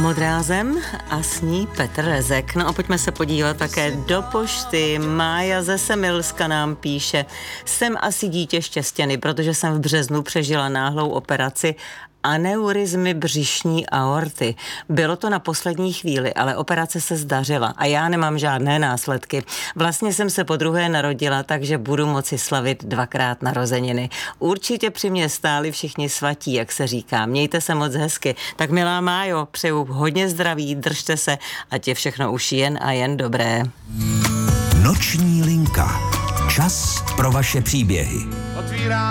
Modrá zem a s ní Petr Rezek. No a pojďme se podívat také do pošty. Mája ze Semilska nám píše: jsem asi dítě štěstěny, protože jsem v březnu přežila náhlou operaci aneurizmy břišní aorty. Bylo to na poslední chvíli, ale operace se zdařila a já nemám žádné následky. Vlastně jsem se podruhé narodila, takže budu moci slavit 2krát narozeniny. Určitě při mě stáli všichni svatí, jak se říká. Mějte se moc hezky. Tak milá Májo, přeju hodně zdraví, držte se, ať je všechno už jen a jen dobré. Noční linka. Čas pro vaše příběhy.